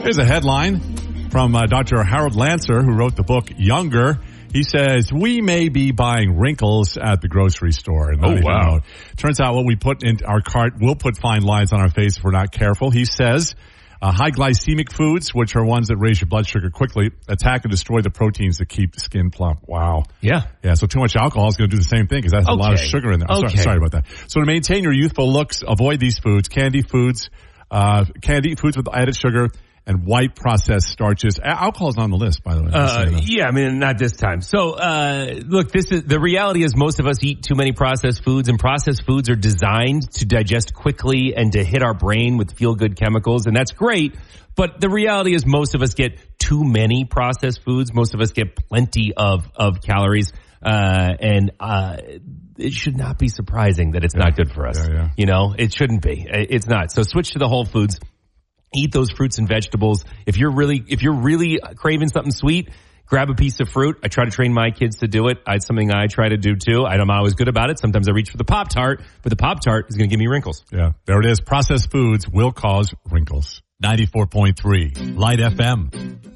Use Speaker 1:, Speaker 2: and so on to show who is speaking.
Speaker 1: Here's a headline from Dr. Harold Lancer, who wrote the book Younger. He says, we may be buying wrinkles at the grocery store.
Speaker 2: Oh, wow.
Speaker 1: Turns out what we put in our cart will put fine lines on our face if we're not careful. He says, high glycemic foods, which are ones that raise your blood sugar quickly, attack and destroy the proteins that keep the skin plump. Wow.
Speaker 2: Yeah.
Speaker 1: Yeah, so too much alcohol is going to do the same thing because that's a lot of sugar in there. Sorry about that. So to maintain your youthful looks, avoid these foods, candy foods with added sugar, and white processed starches. Alcohol's on the list, by the way.
Speaker 2: Yeah, I mean, not this time. So, look, the reality is most of us eat too many processed foods, and processed foods are designed to digest quickly and to hit our brain with feel-good chemicals, and that's great. But the reality is most of us get too many processed foods. Most of us get plenty of calories, and it should not be surprising that it's not good for us.
Speaker 1: Yeah.
Speaker 2: You know, it shouldn't be. It's not. So switch to the whole foods. Eat those fruits and vegetables. If you're really craving something sweet, grab a piece of fruit. I try to train my kids to do it. It's something I try to do too. I'm always good about it. Sometimes I reach for the Pop-Tart, but the Pop-Tart is going to give me wrinkles.
Speaker 1: Yeah, there it is. Processed foods will cause wrinkles. 94.3 Light FM.